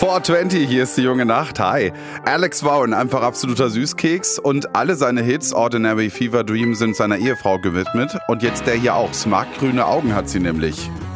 420, hier ist die junge Nacht. Hi. Alex Vaughn, einfach absoluter Süßkeks und alle seine Hits, Ordinary, Fever Dream, sind seiner Ehefrau gewidmet. Und jetzt der hier auch. Smartgrüne Augen hat sie nämlich.